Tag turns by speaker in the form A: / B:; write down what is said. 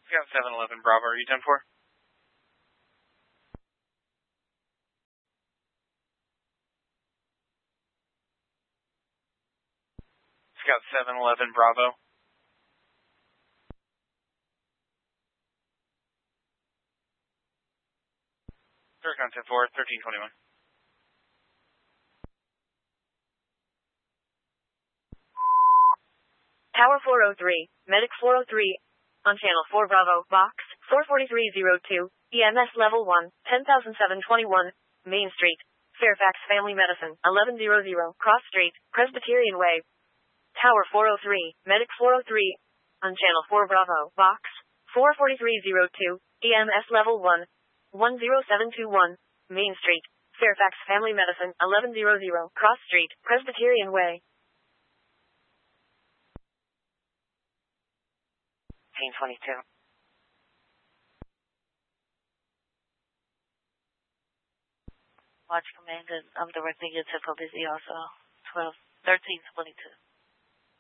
A: Scout 711 Bravo, are you 10-4? Scout 711 Bravo. Zircon 10-4, 1321.
B: Tower 403, Medic 403, on Channel 4 Bravo, Box 44302, EMS Level 1, 10,721, Main Street, Fairfax Family Medicine, 1100, Cross Street, Presbyterian Way. Tower 403, Medic 403, on Channel 4 Bravo, Box 44302, EMS Level 1, 10721, Main Street, Fairfax Family Medicine, 1100, Cross Street, Presbyterian Way.
C: 1822. Watch command, I'm directing you to Busy also. 1322.